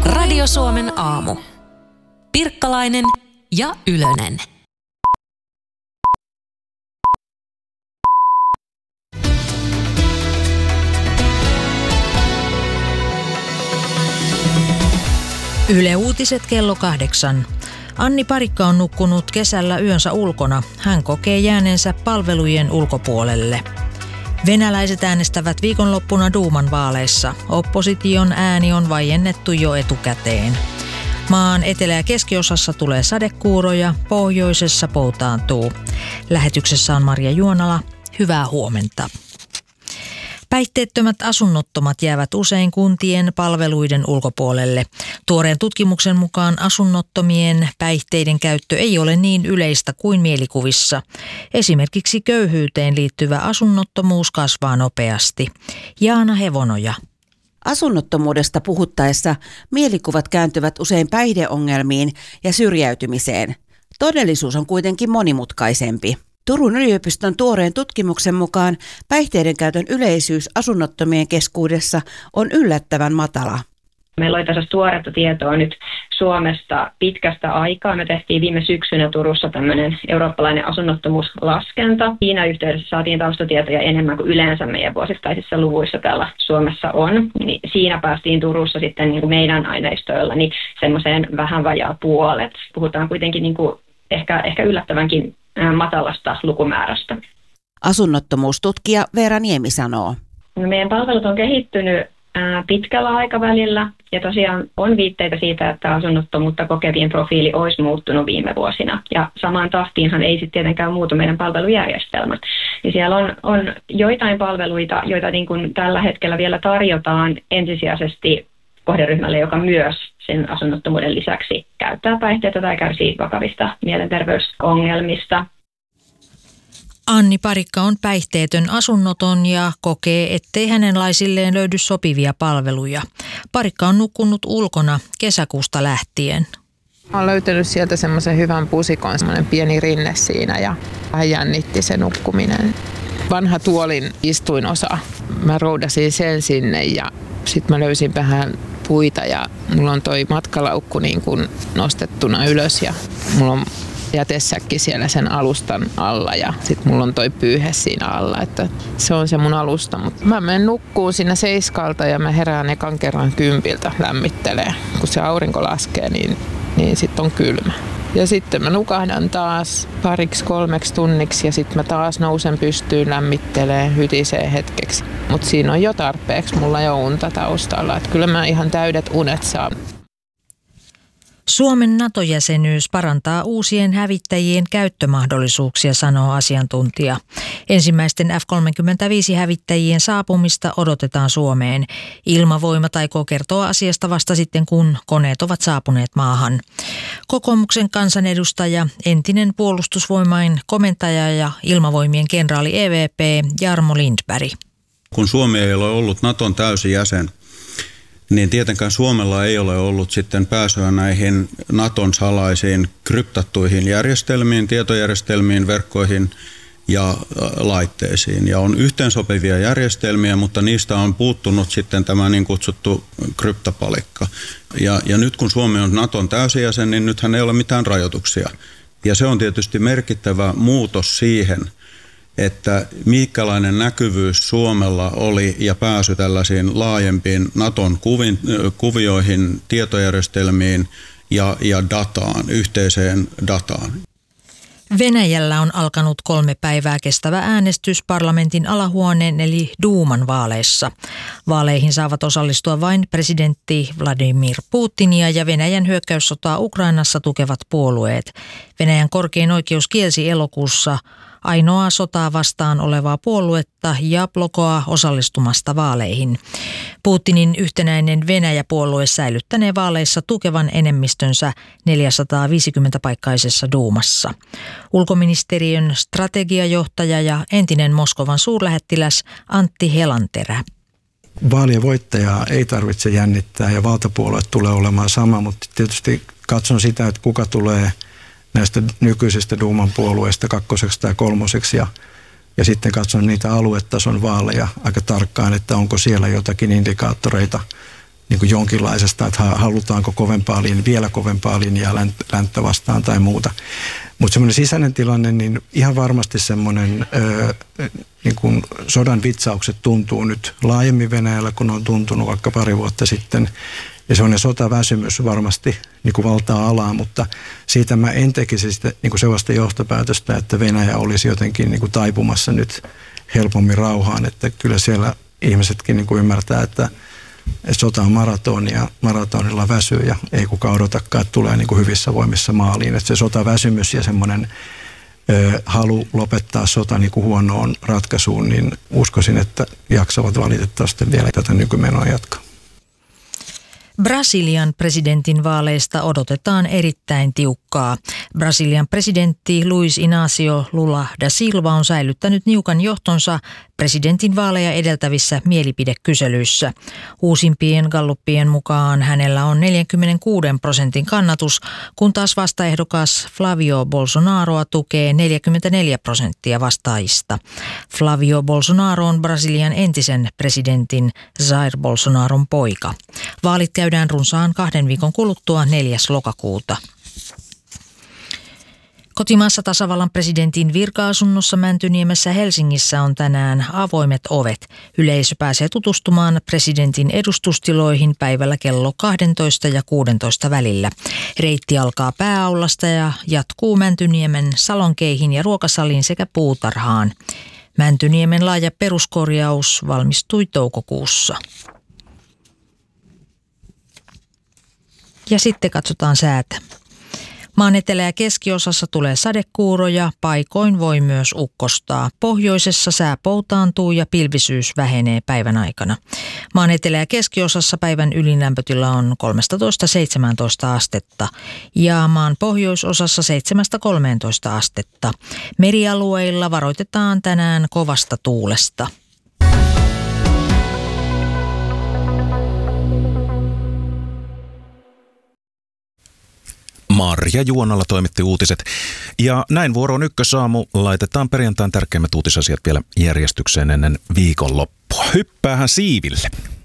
Radio Suomen aamu. Pirkkalainen ja Ylönen. Yle Uutiset kello 8. Anni Parikka on nukkunut kesällä yönsä ulkona. Hän kokee jääneensä palvelujen ulkopuolelle. Venäläiset äänestävät viikonloppuna Duuman vaaleissa. Opposition ääni on vaiennettu jo etukäteen. Maan etelä- ja keskiosassa tulee sadekuuroja, pohjoisessa poutaantuu. Lähetyksessä on Marja Juonala. Hyvää huomenta. Päihteettömät asunnottomat jäävät usein kuntien palveluiden ulkopuolelle. Tuoreen tutkimuksen mukaan asunnottomien päihteiden käyttö ei ole niin yleistä kuin mielikuvissa. Esimerkiksi köyhyyteen liittyvä asunnottomuus kasvaa nopeasti. Jaana Hevonoja. Asunnottomuudesta puhuttaessa mielikuvat kääntyvät usein päihdeongelmiin ja syrjäytymiseen. Todellisuus on kuitenkin monimutkaisempi. Turun yliopiston tuoreen tutkimuksen mukaan päihteiden käytön yleisyys asunnottomien keskuudessa on yllättävän matala. Meillä oli tässä tuoretta tietoa nyt Suomesta pitkästä aikaa. Me tehtiin viime syksynä Turussa tämmöinen eurooppalainen asunnottomuuslaskenta. Siinä yhteydessä saatiin taustatietoja enemmän kuin yleensä meidän vuosittaisissa luvuissa täällä Suomessa on. Niin siinä päästiin Turussa sitten niin kuin meidän aineistoilla niin semmoiseen vähän vajaa puolet. Puhutaan kuitenkin niin kuin ehkä yllättävänkin matalasta lukumäärästä. Asunnottomuustutkija Veera Niemi sanoo. Meidän palvelut on kehittynyt pitkällä aikavälillä ja tosiaan on viitteitä siitä, että asunnottomuutta kokevien profiili olisi muuttunut viime vuosina. Ja samaan tahtiinhan ei sitten tietenkään muutu meidän palvelujärjestelmät. Ja siellä on joitain palveluita, joita niin kuin tällä hetkellä vielä tarjotaan ensisijaisesti kohderyhmälle, joka myös sen asunnottomuuden lisäksi käyttää päihteitä tai kärsii vakavista mielenterveysongelmista. Anni Parikka on päihteetön asunnoton ja kokee, ettei hänenlaisilleen löydy sopivia palveluja. Parikka on nukkunut ulkona kesäkuusta lähtien. Olen löytänyt sieltä semmoisen hyvän pusikon, semmoinen pieni rinne siinä ja vähän jännitti se nukkuminen. Vanha tuolin istuinosa. Mä roudasin sen sinne ja sitten mä löysin vähän puita ja mulla on toi matkalaukku niin kuin nostettuna ylös ja mulla on jätesäkki siellä sen alustan alla ja sitten mulla on toi pyyhe siinä alla, että se on se mun alusta. Mutta mä menen nukkuun siinä 7 ja mä herään ekan kerran 10 lämmittelee. Kun se aurinko laskee, niin sitten on kylmä. Ja sitten mä nukahdan taas 2-3 tunniksi ja sitten mä taas nousen pystyyn, lämmittelee, hytisee hetkeksi. Mutta siinä on jo tarpeeksi mulla jo unta taustalla, että kyllä mä ihan täydet unet saan. Suomen NATO-jäsenyys parantaa uusien hävittäjien käyttömahdollisuuksia, sanoo asiantuntija. Ensimmäisten F-35-hävittäjien saapumista odotetaan Suomeen. Ilmavoima taikoo kertoa asiasta vasta sitten, kun koneet ovat saapuneet maahan. Kokoomuksen kansanedustaja, entinen puolustusvoimain komentaja ja ilmavoimien kenraali EVP Jarmo Lindberg. Kun Suomi ei ole ollut Naton täysi jäsen, niin tietenkään Suomella ei ole ollut sitten pääsyä näihin Naton salaisiin kryptattuihin järjestelmiin, tietojärjestelmiin, verkkoihin ja laitteisiin. Ja on yhteensopivia järjestelmiä, mutta niistä on puuttunut sitten tämä niin kutsuttu kryptopalikka. Ja nyt kun Suomi on Naton täysjäsen, niin nythän ei ole mitään rajoituksia. Ja se on tietysti merkittävä muutos siihen, että minkälainen näkyvyys Suomella oli ja pääsy tällaisiin laajempiin Naton kuvioihin, tietojärjestelmiin ja dataan, yhteiseen dataan. Venäjällä on alkanut 3 päivää kestävä äänestys parlamentin alahuoneen eli Duuman vaaleissa. Vaaleihin saavat osallistua vain presidentti Vladimir Putinia ja Venäjän hyökkäyssotaa Ukrainassa tukevat puolueet. Venäjän korkein oikeus kielsi elokuussa ainoaa sotaa vastaan olevaa puoluetta ja blokoaa osallistumasta vaaleihin. Putinin yhtenäinen Venäjä-puolue säilyttänee vaaleissa tukevan enemmistönsä 450-paikkaisessa Duumassa. Ulkoministeriön strategiajohtaja ja entinen Moskovan suurlähettiläs Antti Helanterä. Vaalien voittajaa ei tarvitse jännittää ja valtapuolue tulee olemaan sama, mutta tietysti katson sitä, että kuka tulee näistä nykyisistä Duuman puolueista 2. tai 3. ja sitten katson niitä aluetason vaaleja aika tarkkaan, että onko siellä jotakin indikaattoreita niin kuin jonkinlaisesta, että halutaanko vielä kovempaa linjaa länttä vastaan tai muuta. Mutta semmoinen sisäinen tilanne, niin ihan varmasti semmoinen niin kuin sodan vitsaukset tuntuu nyt laajemmin Venäjällä, kun on tuntunut vaikka pari vuotta sitten. Ja semmoinen sotaväsymys varmasti niin kuin valtaa alaa, mutta siitä mä en tekisi sitä, niin kuin sellaista johtopäätöstä, että Venäjä olisi jotenkin niin kuin taipumassa nyt helpommin rauhaan. Että kyllä siellä ihmisetkin niin kuin ymmärtää, että sota on maratoni ja maratonilla väsyy ja ei kukaan odotakaan, että tulee niin kuin hyvissä voimissa maaliin. Että se sotaväsymys ja semmoinen halu lopettaa sota niin kuin huonoon ratkaisuun, niin uskoisin, että jaksavat valitettavasti vielä tätä nykymenoa jatkaa. Brasilian presidentin vaaleista odotetaan erittäin tiukkaa. Brasilian presidentti Luiz Inácio Lula da Silva on säilyttänyt niukan johtonsa presidentin vaaleja edeltävissä mielipidekyselyissä. Uusimpien galluppien mukaan hänellä on 46% kannatus, kun taas vastaehdokas Flavio Bolsonaroa tukee 44% vastaajista. Flavio Bolsonaro on Brasilian entisen presidentin Jair Bolsonaron poika. Vaalit käydään runsaan 2 viikon kuluttua 4. lokakuuta. Kotimaassa tasavallan presidentin virka-asunnossa Mäntyniemessä Helsingissä on tänään avoimet ovet. Yleisö pääsee tutustumaan presidentin edustustiloihin päivällä kello 12 ja 16 välillä. Reitti alkaa pääaulasta ja jatkuu Mäntyniemen salonkeihin ja ruokasaliin sekä puutarhaan. Mäntyniemen laaja peruskorjaus valmistui toukokuussa. Ja sitten katsotaan säätä. Maan etelä- ja keskiosassa tulee sadekuuroja, paikoin voi myös ukkostaa. Pohjoisessa sää poutaantuu ja pilvisyys vähenee päivän aikana. Maan etelä- ja keskiosassa päivän ylinlämpötila on 13-17 astetta ja maan pohjoisosassa 7-13 astetta. Merialueilla varoitetaan tänään kovasta tuulesta. Marja Juonala toimitti uutiset. Ja näin vuoroon Ykkösaamu. Laitetaan perjantain tärkeimmät uutisasiat vielä järjestykseen ennen viikonloppua. Hyppäähän siiville.